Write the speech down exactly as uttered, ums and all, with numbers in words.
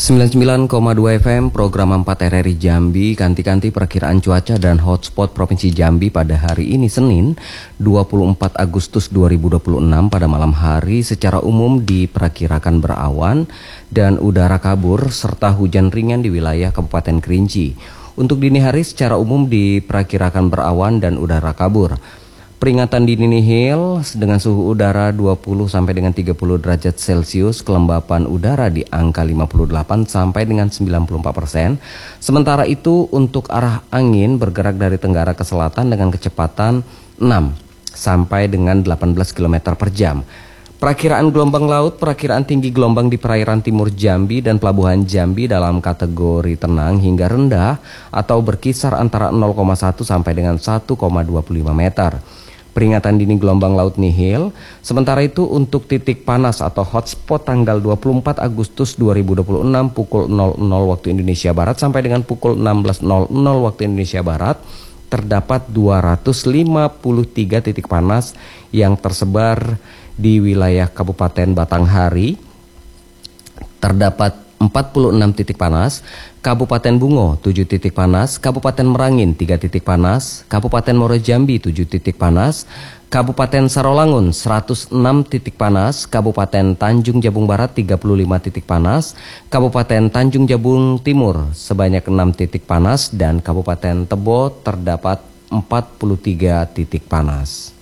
sembilan puluh sembilan koma dua F M program empat R R I Jambi, kanti-kanti perakiraan cuaca dan hotspot Provinsi Jambi pada hari ini Senin dua puluh empat Agustus dua ribu dua puluh enam. Pada malam hari secara umum diperkirakan berawan dan udara kabur serta hujan ringan di wilayah Kabupaten Kerinci. Untuk dini hari secara umum diperkirakan berawan dan udara kabur. Peringatan dini nihil dengan suhu udara dua puluh sampai dengan tiga puluh derajat Celcius, kelembapan udara di angka lima puluh delapan sampai dengan sembilan puluh empat persen. Sementara itu untuk arah angin bergerak dari tenggara ke selatan dengan kecepatan enam sampai dengan delapan belas kilometer per jam. Perakiraan gelombang laut, perakiraan tinggi gelombang di perairan timur Jambi dan pelabuhan Jambi dalam kategori tenang hingga rendah atau berkisar antara nol koma satu sampai dengan satu koma dua puluh lima meter. Peringatan dini gelombang laut nihil. Sementara itu untuk titik panas atau hotspot tanggal dua puluh empat Agustus dua ribu dua puluh enam pukul nol nol waktu Indonesia Barat sampai dengan pukul enam belas nol nol waktu Indonesia Barat terdapat dua ratus lima puluh tiga titik panas yang tersebar di wilayah Kabupaten Batanghari. Terdapat empat puluh enam titik panas, Kabupaten Bungo tujuh titik panas, Kabupaten Merangin tiga titik panas, Kabupaten Muaro Jambi tujuh titik panas, Kabupaten Sarolangun seratus enam titik panas, Kabupaten Tanjung Jabung Barat tiga puluh lima titik panas, Kabupaten Tanjung Jabung Timur sebanyak enam titik panas dan Kabupaten Tebo terdapat empat puluh tiga titik panas.